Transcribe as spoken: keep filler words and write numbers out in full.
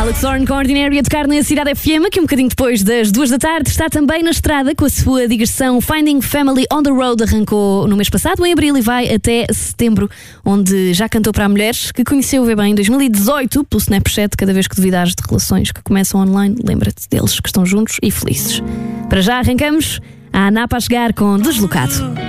Alex Horn com Ordinary a tocar na Cidade F M, que um bocadinho depois das duas da tarde está também na estrada com a sua digressão Finding Family on the Road. Arrancou no mês passado, em abril, e vai até setembro, onde já cantou para mulheres que conheceu, vê bem, em dois mil e dezoito, pelo Snapchat. Cada vez que duvidares de relações que começam online, lembra-te deles que estão juntos e felizes. Para já arrancamos a ANAP a chegar com Deslocado.